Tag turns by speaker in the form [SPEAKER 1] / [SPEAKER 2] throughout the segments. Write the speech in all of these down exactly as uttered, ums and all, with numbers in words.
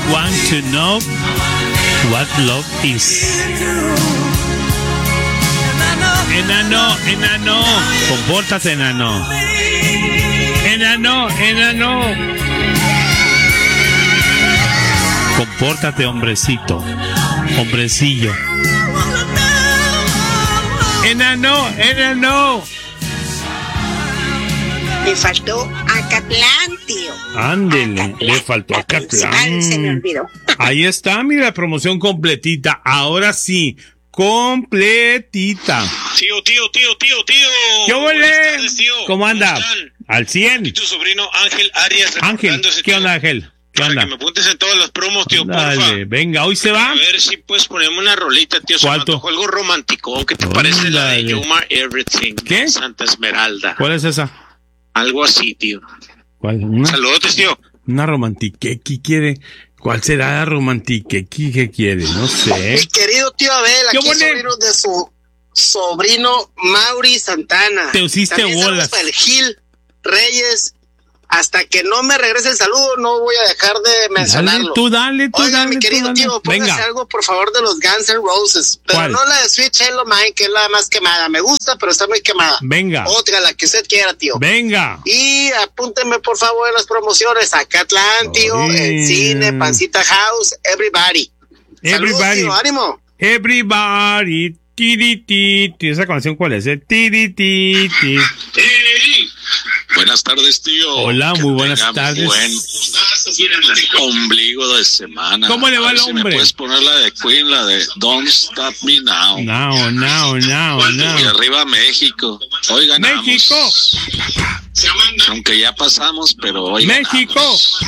[SPEAKER 1] want to know what love is. Enano, enano, compórtate, enano. Enano, enano. Compórtate, hombrecito, hombrecillo. Enano, enano.
[SPEAKER 2] Le faltó Acatlán, tío.
[SPEAKER 1] Ándele,
[SPEAKER 2] Acatlán,
[SPEAKER 1] le faltó
[SPEAKER 2] la
[SPEAKER 1] Acatlán.
[SPEAKER 2] principal, se me olvidó.
[SPEAKER 1] Ahí está, mira, promoción completita. Ahora sí, completita.
[SPEAKER 3] Tío, tío, tío, tío, tío.
[SPEAKER 1] ¿Qué huele?
[SPEAKER 3] Buenas tardes, tío.
[SPEAKER 1] ¿Cómo anda?
[SPEAKER 3] ¿Cómo están?
[SPEAKER 1] Al cien.
[SPEAKER 3] Y tu sobrino Ángel Arias.
[SPEAKER 1] Ángel,
[SPEAKER 3] reportándose,
[SPEAKER 1] ¿qué
[SPEAKER 3] tío,
[SPEAKER 1] onda, Ángel? ¿Qué
[SPEAKER 3] para
[SPEAKER 1] onda?
[SPEAKER 3] que me apuntes en todas las promos, tío,
[SPEAKER 1] Dale,
[SPEAKER 3] porfa.
[SPEAKER 1] venga, hoy se va.
[SPEAKER 3] A ver si puedes ponerme una rolita, tío. Se me
[SPEAKER 1] ¿Cuál tú?
[SPEAKER 3] antojó algo romántico. ¿Qué te parece la de
[SPEAKER 1] Ándale.
[SPEAKER 3] You Are Everything?
[SPEAKER 1] ¿Qué?
[SPEAKER 3] Santa Esmeralda.
[SPEAKER 1] ¿Cuál es esa?
[SPEAKER 3] Algo así, tío.
[SPEAKER 1] ¿Cuál? Una,
[SPEAKER 3] Saludos, tío.
[SPEAKER 1] una romantiquequi quiere. ¿Cuál será la romantiquequi que quiere? No sé.
[SPEAKER 4] Mi querido tío Abel,
[SPEAKER 1] ¿Qué
[SPEAKER 4] aquí
[SPEAKER 1] huele?
[SPEAKER 4] sobrino de su sobrino Mauri Santana.
[SPEAKER 1] Te hiciste
[SPEAKER 4] También saludos
[SPEAKER 1] bolas.
[SPEAKER 4] para el Gil Reyes. Hasta que no me regrese el saludo, no voy a dejar de
[SPEAKER 1] Dale,
[SPEAKER 4] mencionarlo.
[SPEAKER 1] tú dale, tú
[SPEAKER 4] Oiga,
[SPEAKER 1] dale.
[SPEAKER 4] mi
[SPEAKER 1] tú
[SPEAKER 4] querido
[SPEAKER 1] dale.
[SPEAKER 4] tío, póngase
[SPEAKER 1] Venga.
[SPEAKER 4] algo, por favor, de los Guns N' Roses. Pero
[SPEAKER 1] ¿Cuál?
[SPEAKER 4] no la de Sweet Child of Mine, que es la más quemada. Me gusta, pero está muy quemada.
[SPEAKER 1] Venga.
[SPEAKER 4] Otra, la que usted quiera, tío.
[SPEAKER 1] Venga.
[SPEAKER 4] Y apúntenme, por favor, en las promociones. Acatlán, tío,
[SPEAKER 1] Oye.
[SPEAKER 4] el cine, Pancita House, Everybody. Saludos,
[SPEAKER 1] Everybody.
[SPEAKER 4] tío, ánimo.
[SPEAKER 1] Everybody. Tiri, ti, ti. ¿Esa canción cuál es? Eh? Tiri, ti, ti.
[SPEAKER 3] Hey, buenas tardes, tío.
[SPEAKER 1] Hola,
[SPEAKER 3] Que
[SPEAKER 1] muy buenas
[SPEAKER 3] tengan
[SPEAKER 1] tardes.
[SPEAKER 3] Buen ombligo de semana.
[SPEAKER 1] ¿Cómo le va
[SPEAKER 3] A ver
[SPEAKER 1] al
[SPEAKER 3] si
[SPEAKER 1] hombre?
[SPEAKER 3] me puedes poner la de Queen, la de Don't Stop Me Now.
[SPEAKER 1] Now, now, now,
[SPEAKER 3] Y
[SPEAKER 1] now.
[SPEAKER 3] arriba México. Hoy ganamos.
[SPEAKER 1] México.
[SPEAKER 3] Aunque ya pasamos, pero hoy
[SPEAKER 1] México.
[SPEAKER 3] ganamos.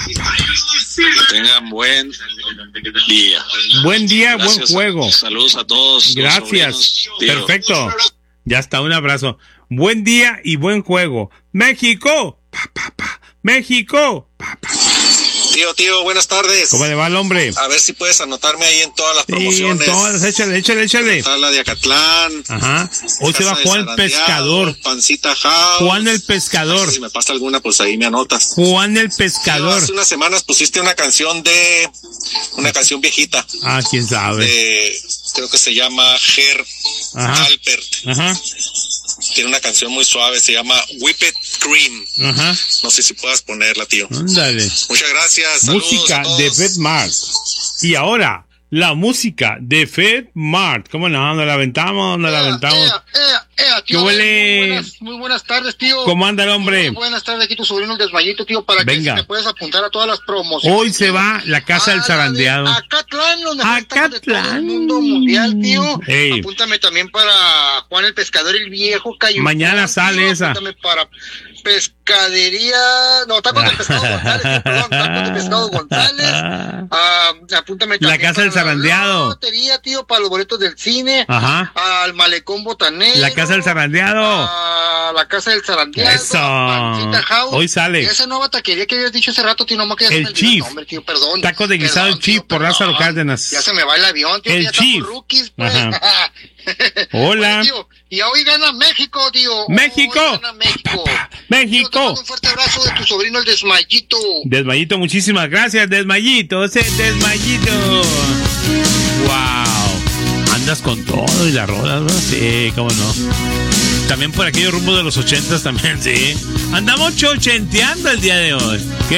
[SPEAKER 3] Que tengan buen día.
[SPEAKER 1] Buen día, buen
[SPEAKER 3] Gracias.
[SPEAKER 1] juego.
[SPEAKER 3] Saludos a todos. los
[SPEAKER 1] Gracias.
[SPEAKER 3] sobrinos, tío.
[SPEAKER 1] Perfecto. Ya está, un abrazo. Buen día y buen juego. México. Pa, pa, pa. México. Pa, pa.
[SPEAKER 4] Tío, tío, buenas tardes.
[SPEAKER 1] ¿Cómo le va al hombre?
[SPEAKER 4] A ver si puedes anotarme ahí en todas las
[SPEAKER 1] Sí, en
[SPEAKER 4] promociones.
[SPEAKER 1] todas. Échale, échale, échale.
[SPEAKER 4] Está la de Acatlán.
[SPEAKER 1] Ajá. Hoy se va
[SPEAKER 4] Casa de
[SPEAKER 1] Juan el
[SPEAKER 4] Zarandeado,
[SPEAKER 1] Pescador.
[SPEAKER 4] Pancita House.
[SPEAKER 1] Juan el Pescador.
[SPEAKER 4] Si me pasa alguna, pues ahí me anotas.
[SPEAKER 1] Juan el
[SPEAKER 4] Tío,
[SPEAKER 1] Pescador.
[SPEAKER 4] hace unas semanas pusiste una canción de... Una canción viejita.
[SPEAKER 1] Ah, quién sabe.
[SPEAKER 4] De, creo que se llama Ger
[SPEAKER 1] Ajá.
[SPEAKER 4] Alpert.
[SPEAKER 1] Ajá.
[SPEAKER 4] Tiene una canción muy suave, se llama Whipped Cream.
[SPEAKER 1] Ajá.
[SPEAKER 4] No sé si puedas ponerla, tío.
[SPEAKER 1] Ándale.
[SPEAKER 4] Muchas gracias. Saludos
[SPEAKER 1] Música
[SPEAKER 4] a todos.
[SPEAKER 1] de Fed Mart. Y ahora, la música de Fed Mart. ¿Cómo no? ¿Dónde la aventamos? ¿Dónde la aventamos?
[SPEAKER 5] Ea, ea, ea,
[SPEAKER 1] ¿Qué
[SPEAKER 5] tío,
[SPEAKER 1] huele?
[SPEAKER 5] Muy buenas, muy buenas tardes, tío.
[SPEAKER 1] ¿Cómo anda el hombre?
[SPEAKER 5] Muy buenas tardes, aquí tu sobrino el desmayito, tío, para
[SPEAKER 1] Venga.
[SPEAKER 5] que si te puedes apuntar a todas las promociones.
[SPEAKER 1] Hoy se
[SPEAKER 5] tío.
[SPEAKER 1] va la casa
[SPEAKER 5] A
[SPEAKER 1] del
[SPEAKER 5] la
[SPEAKER 1] zarandeado.
[SPEAKER 5] de Acatlán, los mejores tacos de todo
[SPEAKER 1] Acatlán.
[SPEAKER 5] el mundo mundial, tío.
[SPEAKER 1] Ey.
[SPEAKER 5] Apúntame también para Juan el Pescador, el viejo Cayo.
[SPEAKER 1] Mañana sale esa.
[SPEAKER 5] Apúntame para pescadería, no, tacos de pescado González, tío, perdón, tacos de pescado González. Ah, apúntame
[SPEAKER 1] La
[SPEAKER 5] también
[SPEAKER 1] casa del
[SPEAKER 5] para
[SPEAKER 1] zarandeado.
[SPEAKER 5] La lotería, tío, para los boletos del cine.
[SPEAKER 1] Ajá.
[SPEAKER 5] Al malecón botanero.
[SPEAKER 1] La casa del zarandeado.
[SPEAKER 5] A la casa del zarandeado.
[SPEAKER 1] Eso.
[SPEAKER 5] Pancita House.
[SPEAKER 1] Hoy sale.
[SPEAKER 5] Esa nueva taquería que habías dicho hace rato, tío, no me quedas
[SPEAKER 1] El
[SPEAKER 5] en el
[SPEAKER 1] Chief.
[SPEAKER 5] nombre, tío, perdón.
[SPEAKER 1] Tacos de guisado
[SPEAKER 5] Perdón,
[SPEAKER 1] el Chief
[SPEAKER 5] tío,
[SPEAKER 1] por
[SPEAKER 5] perdón.
[SPEAKER 1] Lázaro Cárdenas.
[SPEAKER 5] Ya se me va el avión, tío.
[SPEAKER 1] El
[SPEAKER 5] ya estamos
[SPEAKER 1] Chief.
[SPEAKER 5] rookies, pues.
[SPEAKER 1] Ajá. Hola.
[SPEAKER 5] Bueno, tío, y hoy gana México, tío.
[SPEAKER 1] México.
[SPEAKER 5] Hoy gana México.
[SPEAKER 1] México.
[SPEAKER 5] Tío, te mando un fuerte abrazo de tu sobrino el Desmayito.
[SPEAKER 1] Desmayito, muchísimas gracias, Desmayito, ese Desmayito. Wow. Andas con todo y la rola, ¿no? Sí, cómo no. También por aquellos rumbos de los ochentas también, sí. Andamos chochenteando el día de hoy. ¿Qué